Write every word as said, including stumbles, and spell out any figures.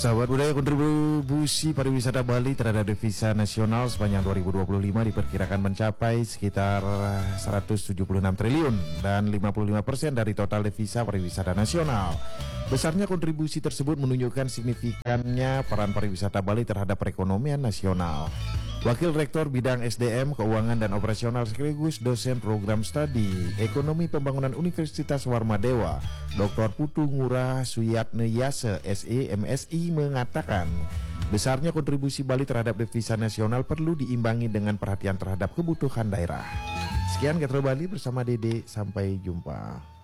Sahabat budaya, kontribusi pariwisata Bali terhadap devisa nasional sepanjang dua ribu dua puluh lima diperkirakan mencapai sekitar seratus tujuh puluh enam triliun dan lima puluh lima persen dari total devisa pariwisata nasional. Besarnya kontribusi tersebut menunjukkan signifikannya peran pariwisata Bali terhadap perekonomian nasional. Wakil Rektor Bidang S D M, Keuangan dan Operasional sekaligus dosen program studi Ekonomi Pembangunan Universitas Warmadewa, Doktor Putu Ngurah Suyatneyase S E M Si mengatakan, besarnya kontribusi Bali terhadap devisa nasional perlu diimbangi dengan perhatian terhadap kebutuhan daerah. Sekian Getro Bali bersama Dede, sampai jumpa.